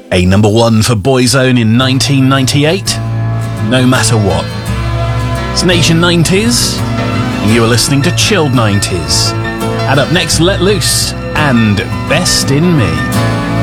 A number one for Boyzone in 1998. No Matter What. It's Nation 90s, and you are listening to Chilled 90s. And up next, Let Loose and Best in Me.